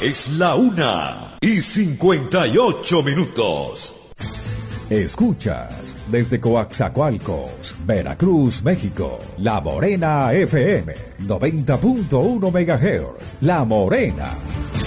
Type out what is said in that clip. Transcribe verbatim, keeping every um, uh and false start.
Es la una y cincuenta y ocho minutos. Escuchas desde Coaxacualcos, Veracruz, México, La Morena F M, noventa punto uno megahertz. La Morena.